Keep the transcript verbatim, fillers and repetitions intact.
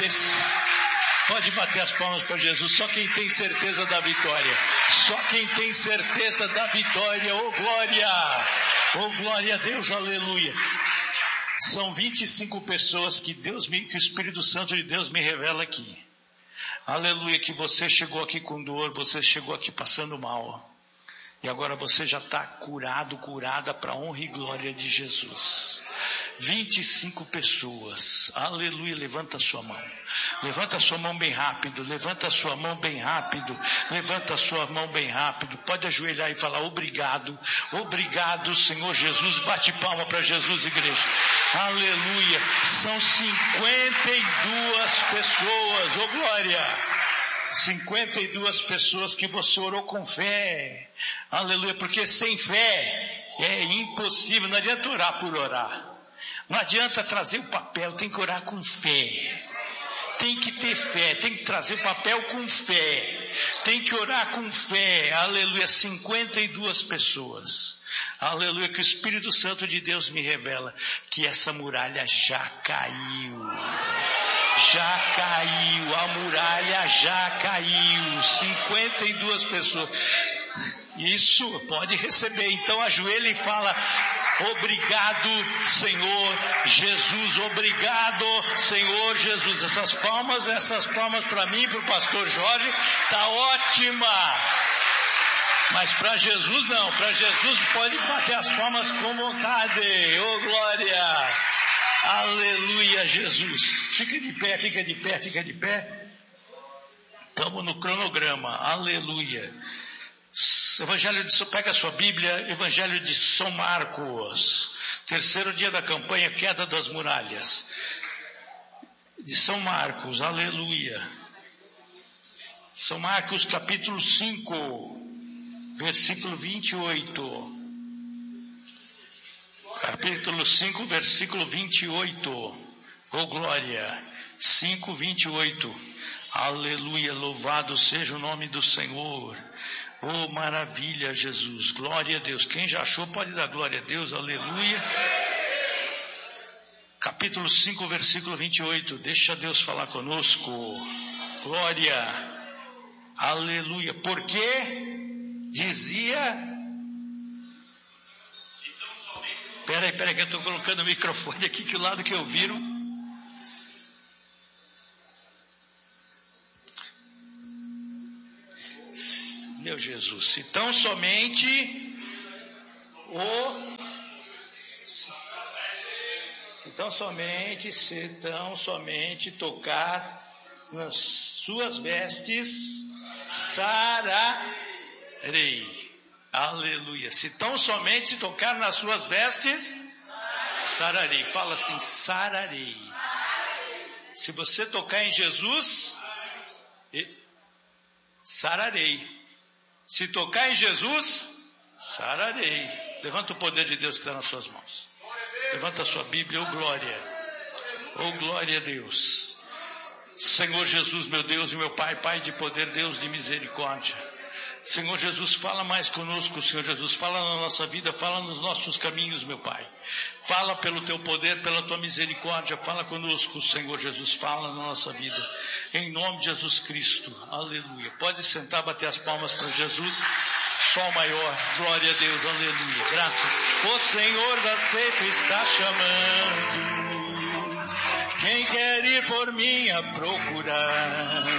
ter... Pode bater as palmas para Jesus. Só quem tem certeza da vitória. Só quem tem certeza da vitória. Oh glória! Oh glória a Deus, aleluia. São vinte e cinco pessoas que Deus me, que o Espírito Santo de Deus me revela aqui. Aleluia, que você chegou aqui com dor, você chegou aqui passando mal. E agora você já está curado, curada para a honra e glória de Jesus. vinte e cinco pessoas, aleluia, levanta a sua mão, levanta a sua mão bem rápido, levanta a sua mão bem rápido, levanta a sua mão bem rápido, pode ajoelhar e falar obrigado, obrigado Senhor Jesus, bate palma para Jesus, igreja, aleluia, são cinquenta e duas pessoas, ô glória, cinquenta e duas pessoas que você orou com fé, aleluia, porque sem fé é impossível, não adianta orar por orar. Não adianta trazer o papel, tem que orar com fé. Tem que ter fé, tem que trazer o papel com fé. Tem que orar com fé. Aleluia, cinquenta e duas pessoas. Aleluia, que o Espírito Santo de Deus me revela que essa muralha já caiu. Já caiu, a muralha já caiu. cinquenta e duas pessoas. Isso, pode receber. Então ajoelha e fala: obrigado, Senhor Jesus, obrigado, Senhor Jesus. Essas palmas, essas palmas para mim, para o pastor Jorge, tá ótima. Mas para Jesus não, para Jesus pode bater as palmas com vontade. Oh glória, aleluia, Jesus. Fica de pé, fica de pé, fica de pé. Estamos no cronograma, aleluia. Evangelho de, pega a sua Bíblia, Evangelho de São Marcos, terceiro dia da campanha, queda das muralhas, de São Marcos, aleluia, São Marcos capítulo cinco, versículo vinte e oito, capítulo cinco, versículo vinte e oito, oh glória, cinco, vinte e oito, aleluia, louvado seja o nome do Senhor. Oh, maravilha, Jesus, glória a Deus. Quem já achou pode dar glória a Deus, aleluia. Capítulo cinco, versículo vinte e oito, deixa Deus falar conosco, glória, aleluia, porque dizia, peraí, peraí que eu estou colocando o microfone aqui, que o lado que eu viro, meu Jesus, se tão somente o se tão somente se tão somente tocar nas suas vestes, sararei, aleluia, se tão somente tocar nas suas vestes, sararei, fala assim, sararei, se você tocar em Jesus, sararei. Se tocar em Jesus, sararei. Levanta o poder de Deus que está nas suas mãos. Levanta a sua Bíblia, oh glória. Oh glória a Deus. Senhor Jesus, meu Deus e meu Pai, Pai de poder, Deus de misericórdia. Senhor Jesus, fala mais conosco, Senhor Jesus, fala na nossa vida, fala nos nossos caminhos, meu Pai. Fala pelo Teu poder, pela Tua misericórdia, fala conosco, Senhor Jesus, fala na nossa vida. Em nome de Jesus Cristo, aleluia. Pode sentar, bater as palmas para Jesus, sol maior, glória a Deus, aleluia. Graças. O Senhor da ceifa está chamando, quem quer ir por mim a procurar.